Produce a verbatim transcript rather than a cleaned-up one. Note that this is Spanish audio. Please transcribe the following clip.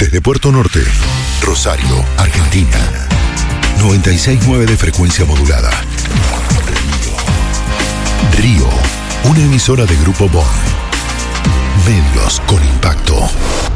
Desde Puerto Norte, Rosario, Argentina. noventa y seis punto nueve de frecuencia modulada. Río, una emisora de Grupo Bond. Medios con impacto.